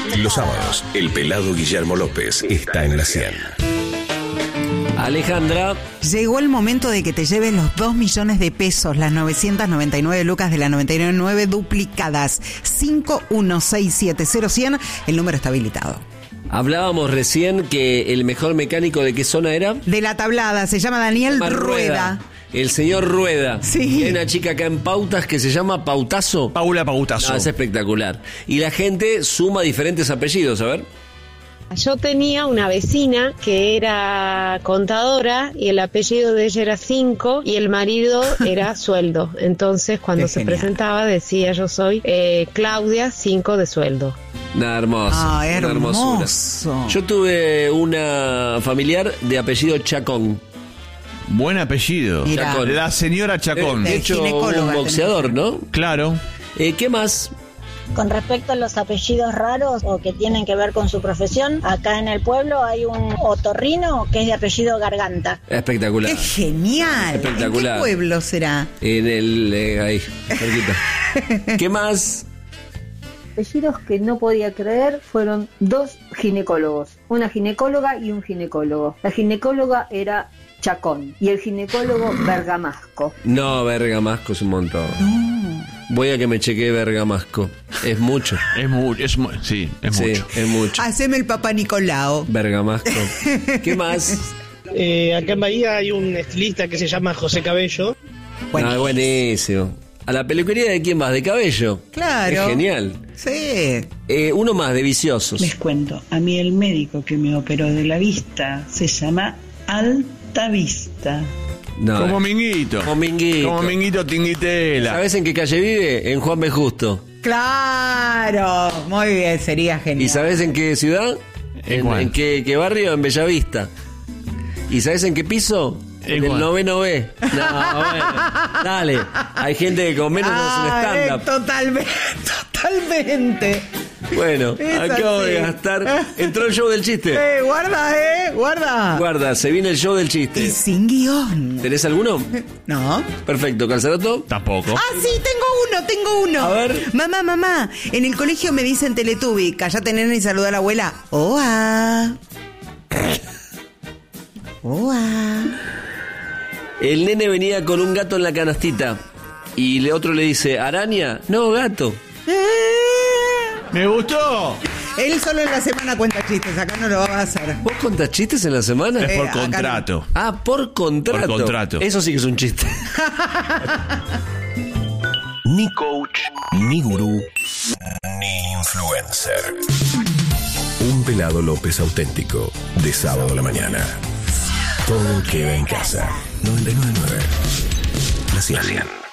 Los sábados, el pelado Guillermo López está en la 100. Alejandra. Llegó el momento de que te lleves los 2 millones de pesos, las 999 lucas de la 999 duplicadas. 51670100, el número está habilitado. Hablábamos recién que el mejor mecánico de qué zona era. De la Tablada, se llama Daniel Rueda. El señor Rueda. Sí. Hay una chica acá en Pautas que se llama Pautazo. Paula Pautazo. No, es espectacular. Y la gente suma diferentes apellidos, a ver. Yo tenía una vecina que era contadora y el apellido de ella era 5 y el marido era Sueldo. Entonces cuando se presentaba decía yo soy Claudia 5 de sueldo. Nada, hermoso. Ah, una hermoso. hermosura. Yo tuve una familiar de apellido Chacón. Buen apellido. Mira. Chacón. La señora Chacón. De hecho, ginecóloga un boxeador, ¿no? Claro. ¿Qué más? Con respecto a los apellidos raros o que tienen que ver con su profesión, acá en el pueblo hay un otorrino que es de apellido Garganta. Espectacular. ¡Qué genial! Espectacular. ¿En qué pueblo será? En el... ahí, cerquita. ¿Qué más? Apellidos que no podía creer fueron 2 ginecólogos, una ginecóloga y un ginecólogo. La ginecóloga era Chacón y el ginecólogo Bergamasco. No, Bergamasco es un montón. Voy a que me chequee Bergamasco. Es mucho. Sí, es Sí, mucho. es mucho. Haceme el Papá Nicolau. Bergamasco. ¿Qué más? Acá en Bahía hay un estilista que se llama José Cabello. Ah, buenísimo. ¿A la peluquería de quién vas? ¿De Cabello? Claro. Es genial. Sí. Uno más, de Viciosos. Les cuento, a mí el médico que me operó de la vista se llama Alta Vista. No, Como Minguito. Como Minguito. Como Minguito Tinguitela. ¿Sabes en qué calle vive? En Juan B. Justo. Claro. Muy bien, sería genial. ¿Y sabes en qué ciudad? ¿En qué barrio? En Bellavista. ¿Y sabes en qué piso? En el 9º B. No, bueno. Dale. Hay gente que con menos hace un stand-up. Totalmente. Bueno, Es acabo así. de gastar. Entró el show del chiste. Guarda. Guarda, se viene el show del Y chiste. sin guión. ¿Tenés alguno? No. Perfecto, ¿Calzarato? Tampoco. Ah, sí, tengo uno. A ver. Mamá, en el colegio me dicen Teletubby, cállate nena y saluda a la abuela. Oa. El nene venía con un gato en la canastita. Y el otro le dice, ¿araña? No, gato. ¡Me gustó! Él solo en la semana cuenta chistes, acá no lo va a hacer. ¿Vos contás chistes en la semana? Es por acá contrato. Ah, por contrato. Por contrato. Eso sí que es un chiste. Ni coach, ni gurú, ni influencer. Un pelado López auténtico, de sábado a la mañana. Todo queda en casa. 99.9. La 100.